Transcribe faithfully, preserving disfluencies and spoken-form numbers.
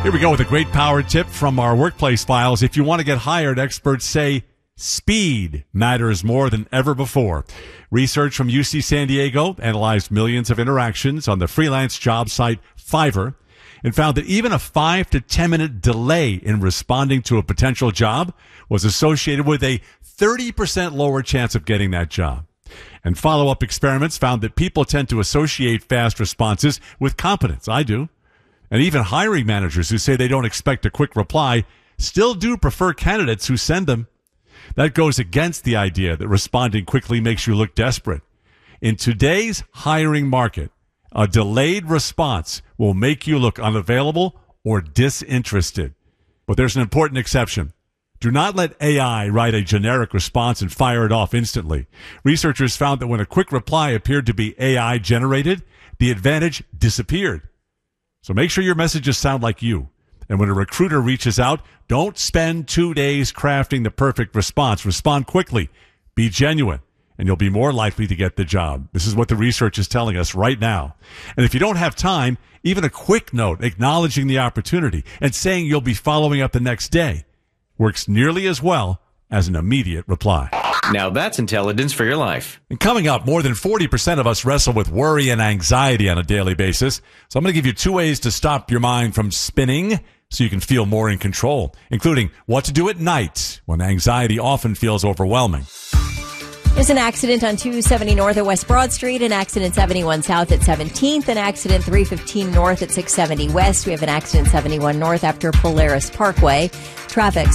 Here we go with a great power tip from our workplace files. If you want to get hired, experts say speed matters more than ever before. Research from U C San Diego analyzed millions of interactions on the freelance job site Fiverr and found that even a five to ten minute delay in responding to a potential job was associated with a thirty percent lower chance of getting that job. And follow-up experiments found that people tend to associate fast responses with competence. I do. And even hiring managers who say they don't expect a quick reply still do prefer candidates who send them. That goes against the idea that responding quickly makes you look desperate. In today's hiring market, a delayed response will make you look unavailable or disinterested. But there's an important exception. Do not let A I write a generic response and fire it off instantly. Researchers found that when a quick reply appeared to be A I generated, the advantage disappeared. So make sure your messages sound like you. And when a recruiter reaches out, don't spend two days crafting the perfect response. Respond quickly. Be genuine, and you'll be more likely to get the job. This is what the research is telling us right now. And if you don't have time, even a quick note acknowledging the opportunity and saying you'll be following up the next day works nearly as well as an immediate reply. Now that's intelligence for your life. And coming up, more than forty percent of us wrestle with worry and anxiety on a daily basis. So I'm going to give you two ways to stop your mind from spinning so you can feel more in control, including what to do at night when anxiety often feels overwhelming. There's an accident on two seventy North at West Broad Street, an accident seventy-one South at seventeenth, an accident three fifteen North at six seventy West. We have an accident seventy-one North after Polaris Parkway. Traffic